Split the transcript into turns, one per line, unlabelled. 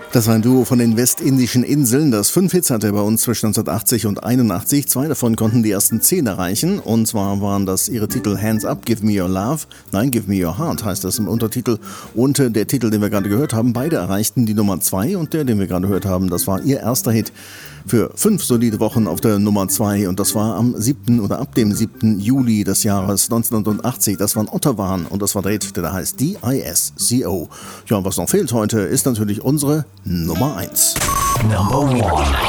Das war ein Duo von den westindischen Inseln, das 5 Hits hatte bei uns zwischen 1980 und 81. 2 davon konnten die ersten 10 erreichen. Und zwar waren das ihre Titel Hands Up, Give Me Your Love. Nein, Give Me Your Heart heißt das im Untertitel. Und der Titel, den wir gerade gehört haben, beide erreichten die Nummer 2. Und der, den wir gerade gehört haben, das war ihr erster Hit für 5 solide Wochen auf der Nummer 2. Und das war ab dem 7. Juli des Jahres 1980. Das war ein Otterwan und das war der Hit, der heißt DISCO. Ja, und was noch fehlt heute, ist natürlich unsere Nummer 1.
Number 1.